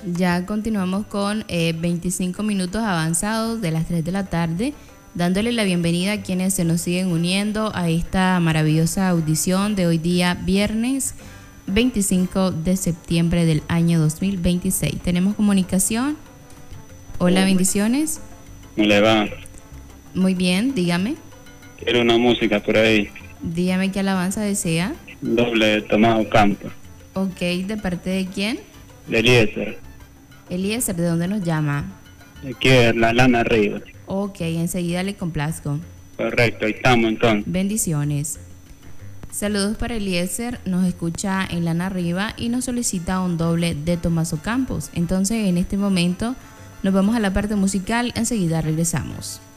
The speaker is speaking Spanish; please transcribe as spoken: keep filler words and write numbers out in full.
Ya continuamos con eh, veinticinco minutos avanzados de las tres de la tarde, dándole la bienvenida a quienes se nos siguen uniendo a esta maravillosa audición de hoy día, viernes veinticinco de septiembre del año dos mil veintiséis. ¿Tenemos comunicación? Hola, bendiciones. ¿Cómo le va? Muy bien, dígame. Quiero una música por ahí. Dígame qué alabanza desea. Doble de Tomás Ocampo. Ok, ¿de parte de quién? De Eliezer. Eliezer, ¿de dónde nos llama? Aquí es la lana arriba. Ok, enseguida le complazco. Correcto, ahí estamos entonces. Bendiciones. Saludos para Eliezer, nos escucha en Lana Arriba y nos solicita un doble de Tomás Ocampos. Entonces, en este momento, nos vamos a la parte musical, enseguida regresamos.